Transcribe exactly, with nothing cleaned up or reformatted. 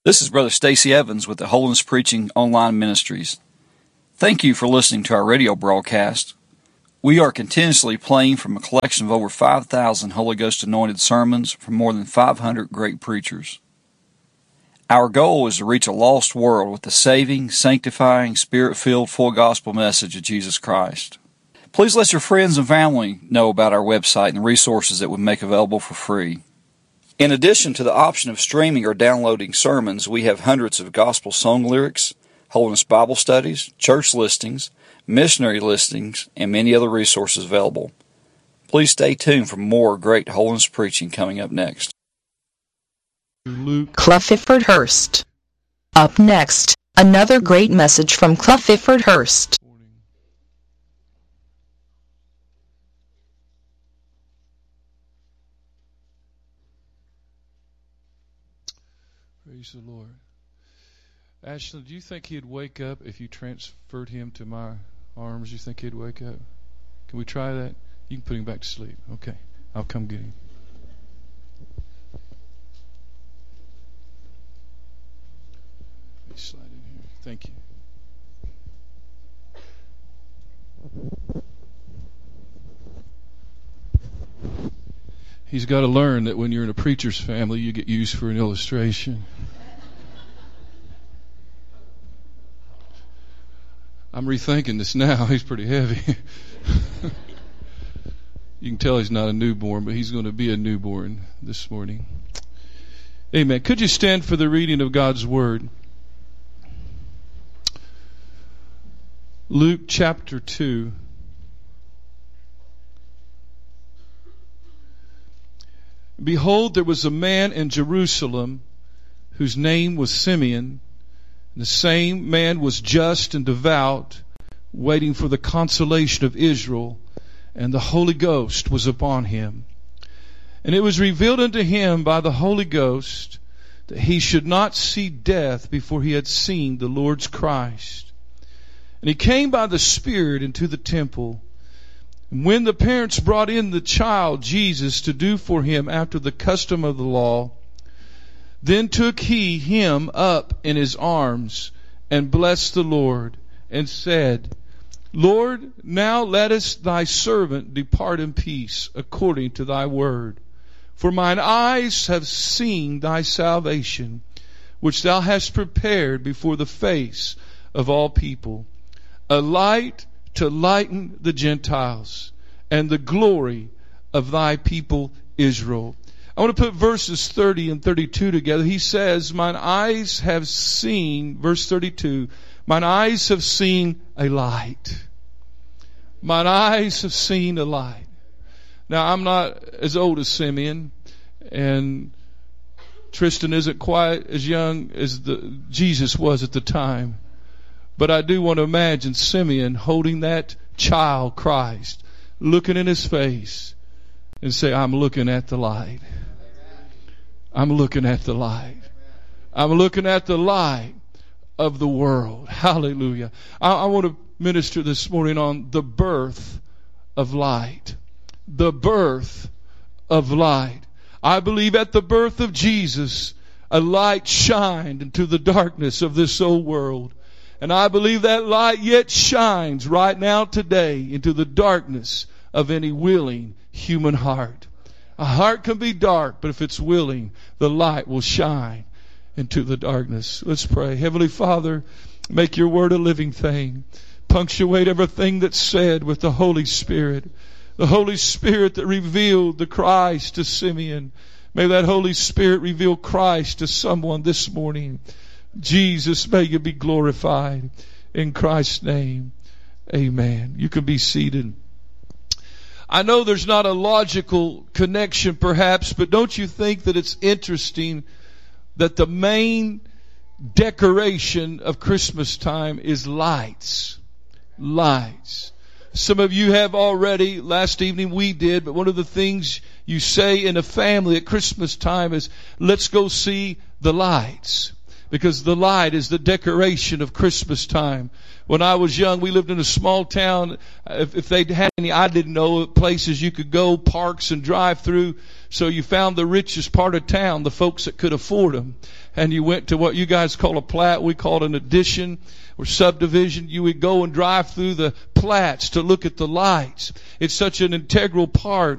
This is Brother Stacy Evans with the Holiness Preaching Online Ministries. Thank you for listening to our radio broadcast. We are continuously playing from a collection of over five thousand Holy Ghost anointed sermons from more than five hundred great preachers. Our goal is to reach a lost world with the saving, sanctifying, spirit-filled, full gospel message of Jesus Christ. Please let your friends and family know about our website and the resources that we make available for free. In addition to the option of streaming or downloading sermons, we have hundreds of gospel song lyrics, Holiness Bible studies, church listings, missionary listings, and many other resources available. Please stay tuned for more great holiness preaching coming up next. Luke. Clifford Hurst. Up next, another great message from Clifford Hurst. Praise the Lord. Ashley, do you think he'd wake up if you transferred him to my arms? Do you think he'd wake up? Can we try that? You can put him back to sleep. Okay. I'll come get him. Let me slide in here. Thank you. He's got to learn that when you're in a preacher's family, you get used for an illustration. I'm rethinking this now. He's pretty heavy. You can tell he's not a newborn, but he's going to be a newborn this morning. Amen. Could you stand for the reading of God's Word? Luke chapter two. Behold, there was a man in Jerusalem whose name was Simeon. The same man was just and devout, waiting for the consolation of Israel, and the Holy Ghost was upon him. And it was revealed unto him by the Holy Ghost that he should not see death before he had seen the Lord's Christ. And he came by the Spirit into the temple. And when the parents brought in the child Jesus to do for him after the custom of the law, then took he him up in his arms and blessed the Lord and said, Lord, now lettest thy servant depart in peace according to thy word. For mine eyes have seen thy salvation, which thou hast prepared before the face of all people, a light to lighten the Gentiles and the glory of thy people Israel. I want to put verses thirty and thirty-two together. He says, mine eyes have seen, verse thirty-two, mine eyes have seen a light. Mine eyes have seen a light. Now, I'm not as old as Simeon, and Tristan isn't quite as young as the Jesus was at the time. But I do want to imagine Simeon holding that child, Christ, looking in his face and say, I'm looking at the light. I'm looking at the light. I'm looking at the light of the world. Hallelujah. I, I want to minister this morning on the birth of light. The birth of light. I believe at the birth of Jesus, a light shined into the darkness of this old world. And I believe that light yet shines right now today into the darkness of any willing human heart. A heart can be dark, but if it's willing, the light will shine into the darkness. Let's pray. Heavenly Father, make your word a living thing. Punctuate everything that's said with the Holy Spirit. The Holy Spirit that revealed the Christ to Simeon. May that Holy Spirit reveal Christ to someone this morning. Jesus, may you be glorified. In Christ's name, amen. You can be seated. I know there's not a logical connection perhaps, but don't you think that it's interesting that the main decoration of Christmas time is lights? Lights. Some of you have already, last evening we did, but one of the things you say in a family at Christmas time is, let's go see the lights. Because the light is the decoration of Christmas time. When I was young, we lived in a small town. If, if they had any, I didn't know, places you could go, parks and drive through. So you found the richest part of town, the folks that could afford them. and you went to what you guys call a plat, we call it an addition or subdivision, you would go and drive through the plats to look at the lights. It's such an integral part